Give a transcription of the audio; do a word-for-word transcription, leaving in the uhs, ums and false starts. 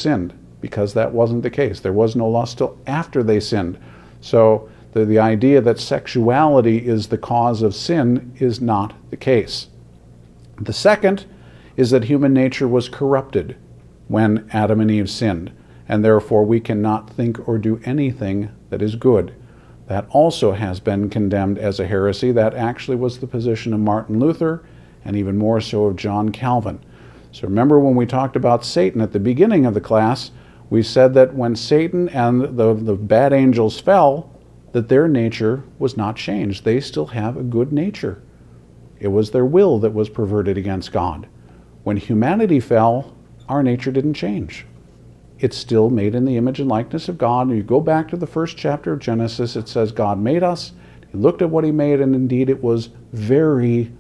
sinned, because that wasn't the case. There was no lust till after they sinned. So the, the idea that sexuality is the cause of sin is not the case. The second is that human nature was corrupted when Adam and Eve sinned, and therefore we cannot think or do anything that is good. That also has been condemned as a heresy. That actually was the position of Martin Luther, and even more so of John Calvin. So remember when we talked about Satan at the beginning of the class, we said that when Satan and the, the bad angels fell, that their nature was not changed. They still have a good nature. It was their will that was perverted against God. When humanity fell, our nature didn't change. It's still made in the image and likeness of God. And you go back to the first chapter of Genesis, it says God made us. He looked at what he made, and indeed it was very